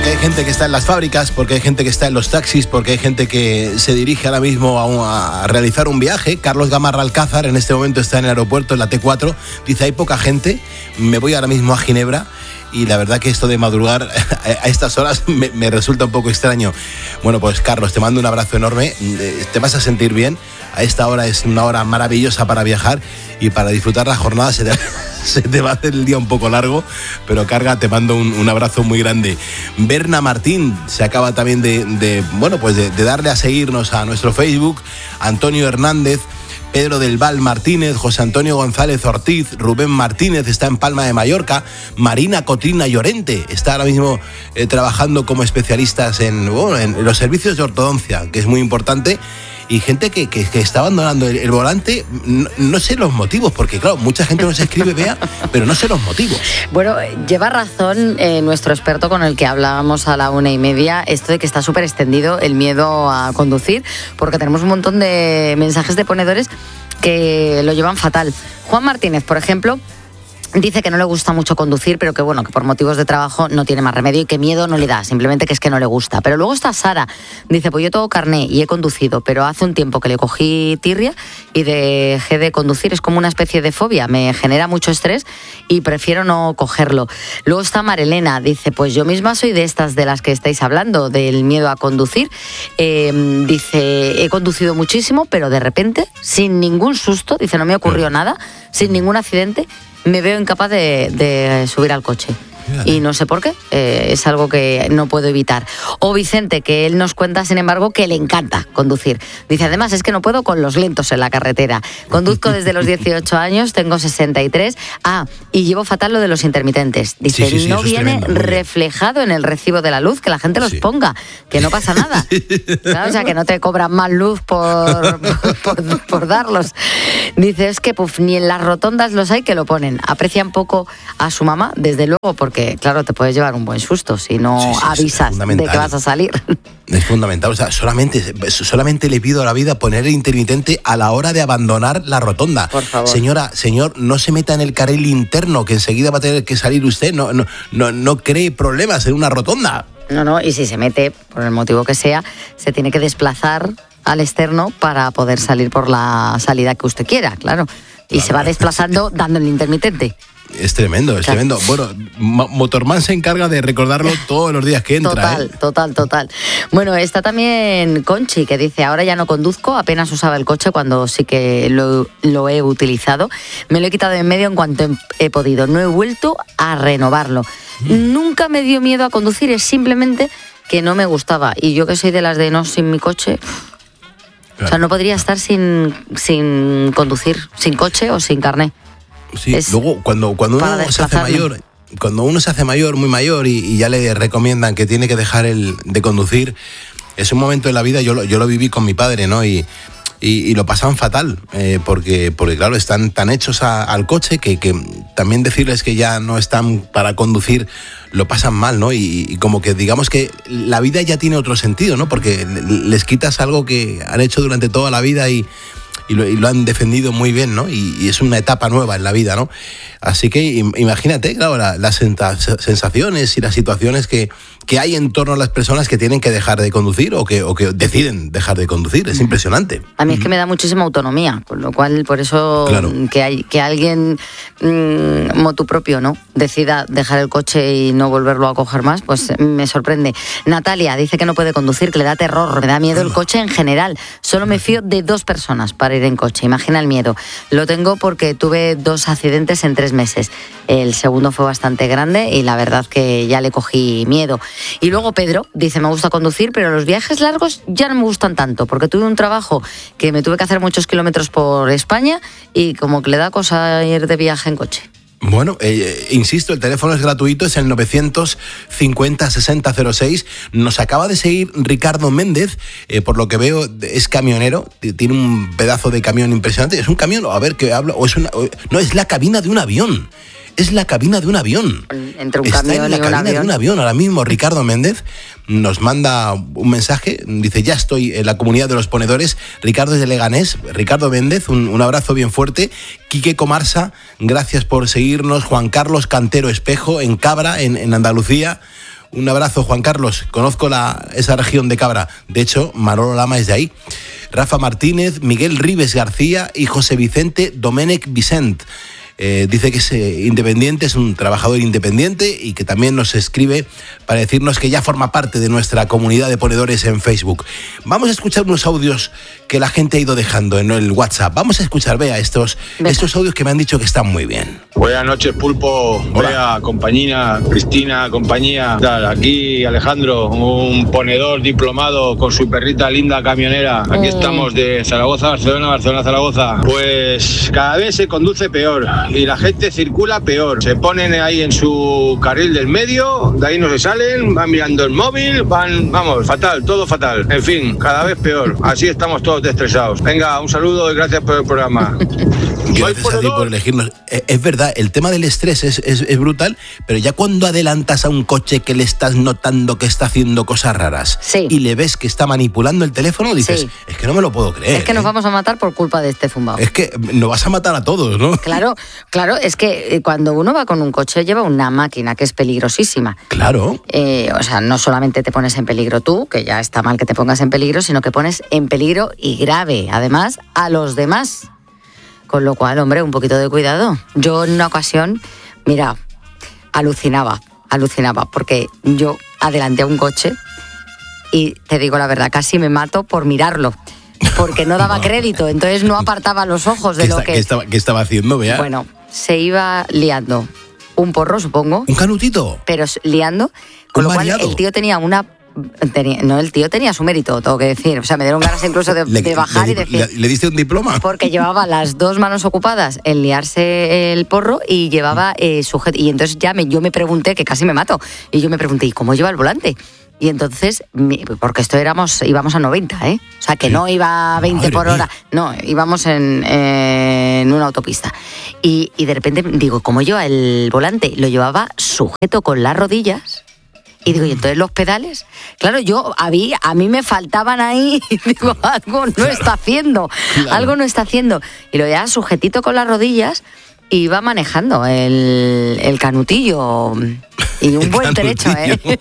Porque hay gente que está en las fábricas, porque hay gente que está en los taxis, porque hay gente que se dirige ahora mismo a realizar un viaje. Carlos Gamarra Alcázar en este momento está en el aeropuerto, en la T4. Dice, hay poca gente, me voy ahora mismo a Ginebra. Y la verdad que esto de madrugar a estas horas me resulta un poco extraño. Bueno, pues Carlos, te mando un abrazo enorme. Te vas a sentir bien. A esta hora es una hora maravillosa para viajar y para disfrutar la jornada. Se te va a hacer el día un poco largo, pero Carga, te mando un abrazo muy grande. Berna Martín se acaba también de darle a seguirnos a nuestro Facebook. Antonio Hernández, Pedro del Val Martínez, José Antonio González Ortiz, Rubén Martínez está en Palma de Mallorca, Marina Cotrina Llorente está ahora mismo trabajando como especialistas en los servicios de ortodoncia, que es muy importante, y gente que está abandonando el volante. No sé los motivos, porque claro, mucha gente nos escribe, Bea, pero no sé los motivos. Bueno, lleva razón nuestro experto con el que hablábamos a la 1:30, esto de que está súper extendido el miedo a conducir, porque tenemos un montón de mensajes de ponedores que lo llevan fatal. Juan Martínez, por ejemplo, dice que no le gusta mucho conducir, pero que bueno, que por motivos de trabajo no tiene más remedio y que miedo no le da, simplemente que es que no le gusta. Pero luego está Sara, dice, pues yo tengo carné y he conducido, pero hace un tiempo que le cogí tirria y dejé de conducir, es como una especie de fobia, me genera mucho estrés y prefiero no cogerlo. Luego está Marilena, dice, pues yo misma soy de estas de las que estáis hablando, del miedo a conducir. Dice, he conducido muchísimo, pero de repente, sin ningún susto, dice, no me ocurrió nada, sin ningún accidente, me veo incapaz de subir al coche. Y no sé por qué, es algo que no puedo evitar. O Vicente, que él nos cuenta, sin embargo, que le encanta conducir. Dice, además, es que no puedo con los lentos en la carretera. Conduzco desde los 18 años, tengo 63. Y llevo fatal lo de los intermitentes. Dice, sí, no viene reflejado en el recibo de la luz, que la gente los ponga, que no pasa nada. Claro, o sea, que no te cobran más luz por darlos. Dice, es que ni en las rotondas los hay que lo ponen. Aprecian poco a su mamá, desde luego, porque claro, te puedes llevar un buen susto si no avisas de que vas a salir. Es fundamental, o sea, solamente le pido a la vida poner el intermitente a la hora de abandonar la rotonda. Por favor. Señor, no se meta en el carril interno, que enseguida va a tener que salir usted, no cree problemas en una rotonda. No, y si se mete, por el motivo que sea, se tiene que desplazar al externo para poder salir por la salida que usted quiera, claro. Y se va desplazando dando el intermitente. Es tremendo, es tremendo. Bueno, Motorman se encarga de recordarlo todos los días que entra. Total. Bueno, está también Conchi, que dice, ahora ya no conduzco, apenas usaba el coche cuando sí que lo he utilizado. Me lo he quitado de en medio en cuanto he podido. No he vuelto a renovarlo. Nunca me dio miedo a conducir, es simplemente que no me gustaba. Y yo que soy de las de no sin mi coche... Claro. O sea, no podría estar sin conducir, sin coche o sin carné. Sí, luego cuando uno se hace mayor, muy mayor, y ya le recomiendan que tiene que dejar de conducir, es un momento de la vida, yo lo viví con mi padre, ¿no? Y lo pasan fatal, porque claro, están tan hechos al coche que también decirles que ya no están para conducir, lo pasan mal, ¿no? Y como que digamos que la vida ya tiene otro sentido, ¿no? Porque les quitas algo que han hecho durante toda la vida y lo han defendido muy bien, ¿no? Y es una etapa nueva en la vida, ¿no? Así que imagínate, claro, las sensaciones y las situaciones que hay en torno a las personas que tienen que dejar de conducir o que deciden dejar de conducir. Es impresionante. A mí es que me da muchísima autonomía, con lo cual, por eso, claro, que alguien motu propio, ¿no?, decida dejar el coche y no volverlo a coger más, pues me sorprende. Natalia dice que no puede conducir, que le da terror, le da miedo el coche en general. Solo me fío de 2 personas para ir en coche. Imagina el miedo. Lo tengo porque tuve 2 accidentes en 3 meses. El segundo fue bastante grande y la verdad que ya le cogí miedo. Y luego Pedro dice, me gusta conducir, pero los viajes largos ya no me gustan tanto, porque tuve un trabajo que me tuve que hacer muchos kilómetros por España y como que le da cosa ir de viaje en coche. Bueno, insisto, el teléfono es gratuito, es el 950-6006. Nos acaba de seguir Ricardo Méndez, por lo que veo es camionero, tiene un pedazo de camión impresionante. Es un camión, a ver qué hablo, no, es la cabina de un avión. Es la cabina de un avión. Entre un camión y un avión. Está en la cabina de un avión. Ahora mismo Ricardo Méndez nos manda un mensaje, dice, ya estoy en la comunidad de los ponedores. Ricardo es de Leganés. Ricardo Méndez, un abrazo bien fuerte. Quique Comarsa, gracias por seguirnos. Juan Carlos Cantero Espejo, en Cabra, en Andalucía. Un abrazo, Juan Carlos. Conozco esa región de Cabra. De hecho, Manolo Lama es de ahí. Rafa Martínez, Miguel Ribes García y José Vicente Domènech Vicent. Dice que es independiente, es un trabajador independiente y que también nos escribe para decirnos que ya forma parte de nuestra comunidad de ponedores en Facebook. Vamos a escuchar unos audios que la gente ha ido dejando en el WhatsApp. Vamos a escuchar, Bea, estos audios que me han dicho que están muy bien. Buenas noches, Pulpo, Bea, compañía, Cristina, compañía. Aquí Alejandro, un ponedor diplomado con su perrita linda camionera. Aquí estamos de Zaragoza, Barcelona, Barcelona, Zaragoza. Pues cada vez se conduce peor y la gente circula peor. Se ponen ahí en su carril del medio, de ahí no se salen, van mirando el móvil, vamos, fatal, todo fatal. En fin, cada vez peor. Así estamos todos estresados. Venga, un saludo y gracias por el programa. Gracias a ti por elegirnos. Es verdad, el tema del estrés es brutal, pero ya cuando adelantas a un coche que le estás notando que está haciendo cosas raras y le ves que está manipulando el teléfono, dices, es que no me lo puedo creer. Es que nos vamos a matar por culpa de este fumbao. Es que nos vas a matar a todos, ¿no? Claro, es que cuando uno va con un coche lleva una máquina que es peligrosísima. Claro. O sea, no solamente te pones en peligro tú, que ya está mal que te pongas en peligro, sino que pones en peligro y grave, además, a los demás. Con lo cual, hombre, un poquito de cuidado. Yo en una ocasión, mira, alucinaba, porque yo adelanté a un coche y te digo la verdad, casi me mato por mirarlo, porque no daba crédito, entonces no apartaba los ojos de lo que... ¿Qué estaba haciendo, Bea? Bueno, se iba liando un porro, supongo. ¿Un canutito? Pero liando, con lo cual el tío tenía el tío tenía su mérito, tengo que decir. O sea, me dieron ganas incluso de bajar y decir... ¿Le diste un diploma? Porque llevaba las dos manos ocupadas en liarse el porro y llevaba sujeto. Y entonces yo me pregunté, que casi me mato, y yo me pregunté, ¿y cómo lleva el volante? Y entonces, porque íbamos a 90, O sea, que no iba a 20 por hora. No, íbamos en una autopista. Y de repente, digo, ¿cómo lleva el volante? Lo llevaba sujeto con las rodillas. Y digo, ¿y entonces los pedales? Claro, a mí me faltaban ahí, y digo, algo no está haciendo, algo no está haciendo. Y lo llevaba sujetito con las rodillas y iba manejando el canutillo. Y un buen trecho,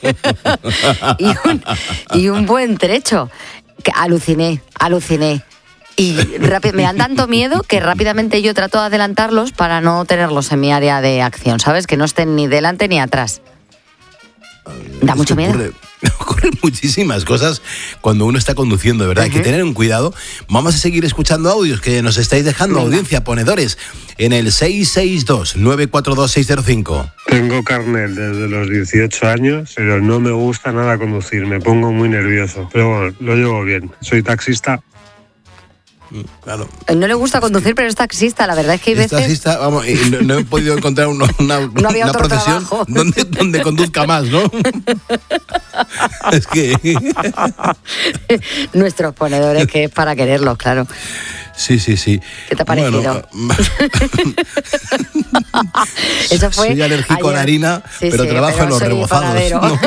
y un buen trecho. Que aluciné. Y me dan tanto miedo que rápidamente yo trato de adelantarlos para no tenerlos en mi área de acción, ¿sabes? Que no estén ni delante ni atrás. Da mucho miedo. Ocurren muchísimas cosas cuando uno está conduciendo, de verdad. Hay que tener un cuidado. Vamos a seguir escuchando audios que nos estáis dejando, audiencia, ponedores, en el 662-942-605. Tengo carnet desde los 18 años, pero no me gusta nada conducir, me pongo muy nervioso. Pero bueno, lo llevo bien. Soy taxista. Claro. No le gusta conducir, pero es taxista. La verdad es que hay veces... taxista, vamos, y no he podido encontrar una profesión donde conduzca más, ¿no? Es que... Nuestros ponedores, que es para quererlos, claro. Sí. ¿Qué te ha parecido? Bueno, eso fue soy alérgico a la harina, pero trabajo en los rebozados. ¿No?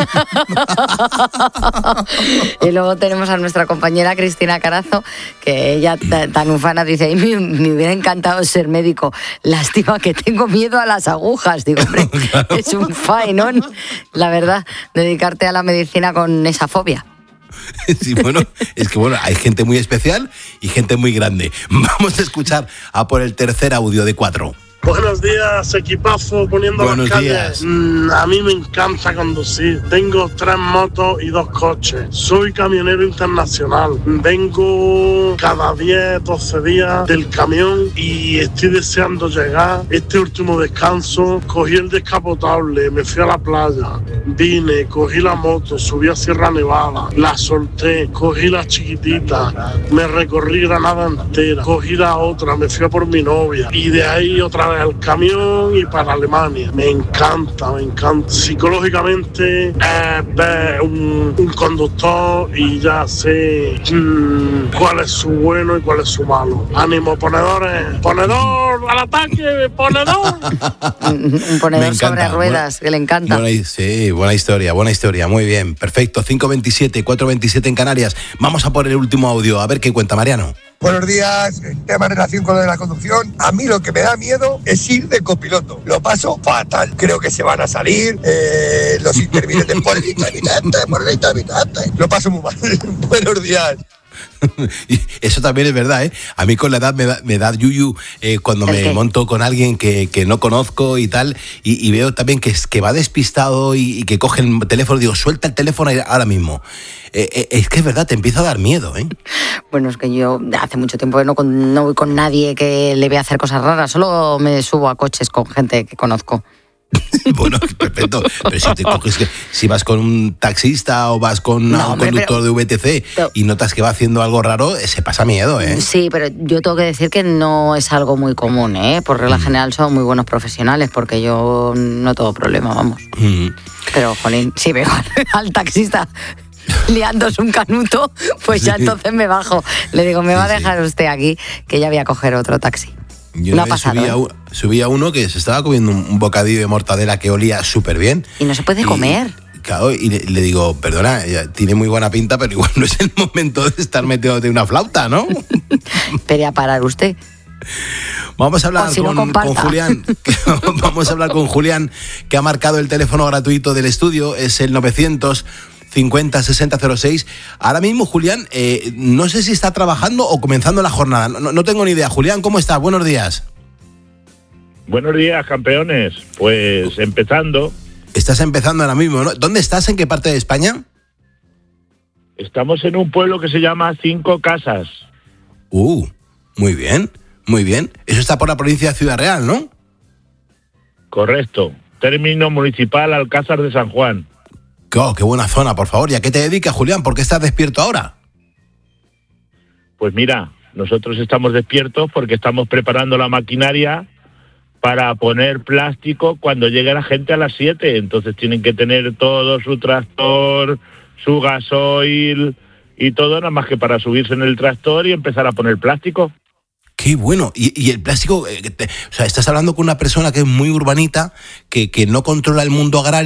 Y luego tenemos a nuestra compañera Cristina Carazo, que ella tan ufana dice, me hubiera encantado ser médico, lástima que tengo miedo a las agujas. Digo, hombre, claro. Es un faenón, la verdad, dedicarte a la medicina con esa fobia. Sí, bueno, es que hay gente muy especial y gente muy grande. Vamos a escuchar a por el tercer audio de 4. Buenos días, equipazo, poniendo las calles. A mí me encanta conducir. Tengo 3 motos y 2 coches. Soy camionero internacional. Vengo cada 10, 12 días del camión y estoy deseando llegar. Este último descanso, cogí el descapotable, me fui a la playa, vine, cogí la moto, subí a Sierra Nevada, la solté, cogí la chiquitita, me recorrí Granada entera, cogí la otra, me fui a por mi novia y de ahí otra vez al camión y para Alemania. Me encanta. Psicológicamente ver un conductor y ya sé cuál es su bueno y cuál es su malo. Ánimo, ponedores. ¡Ponedor al ataque! ¡Ponedor! Un ponedor sobre ruedas, que le encanta. Buena historia. Muy bien, perfecto. 5:27, 4:27 en Canarias. Vamos a por el último audio. A ver qué cuenta Mariano. Buenos días, tema en relación con lo de la conducción. A mí lo que me da miedo es ir de copiloto. Lo paso fatal. Creo que se van a salir los intervinientes por el intermitente. Lo paso muy mal. Buenos días. Eso también es verdad, ¿eh? A mí con la edad me da yuyu cuando me monto con alguien que no conozco y tal, y veo también que va despistado y que coge el teléfono y digo, suelta el teléfono ahora mismo. Es que es verdad, te empieza a dar miedo, ¿eh? Bueno, es que yo hace mucho tiempo que no voy con nadie que le vea hacer cosas raras, solo me subo a coches con gente que conozco. Bueno, perfecto, pero si te coges si vas con un taxista o vas con un conductor de VTC y notas que va haciendo algo raro, se pasa miedo, ¿eh? Sí, pero yo tengo que decir que no es algo muy común, ¿eh? Por regla general son muy buenos profesionales, porque yo no tengo problema, vamos. Pero, jolín, si veo al taxista liándose un canuto, pues ya entonces me bajo. Le digo, me va a dejar usted aquí, que ya voy a coger otro taxi. Yo no subí a uno que se estaba comiendo un bocadillo de mortadela que olía súper bien. Y no se puede comer. Claro, y le digo, perdona, tiene muy buena pinta, pero igual no es el momento de estar metiéndote una flauta, ¿no? Espere a parar usted. Vamos a hablar con Julián. Vamos a hablar con Julián, que ha marcado el teléfono gratuito del estudio, es el 950-6006. Ahora mismo, Julián, no sé si está trabajando o comenzando la jornada. No tengo ni idea. Julián, ¿cómo estás? Buenos días. Buenos días, campeones. Pues empezando. Estás empezando ahora mismo, ¿no? ¿Dónde estás? ¿En qué parte de España? Estamos en un pueblo que se llama Cinco Casas. Muy bien, muy bien. Eso está por la provincia de Ciudad Real, ¿no? Correcto. Término municipal Alcázar de San Juan. Oh, qué buena zona, por favor. ¿Y a qué te dedicas, Julián? ¿Por qué estás despierto ahora? Pues mira, nosotros estamos despiertos porque estamos preparando la maquinaria para poner plástico cuando llegue la gente a las 7. Entonces tienen que tener todo su tractor, su gasoil y todo, nada más que para subirse en el tractor y empezar a poner plástico. Qué bueno. Y el plástico, o sea, estás hablando con una persona que es muy urbanita, que no controla el mundo agrario.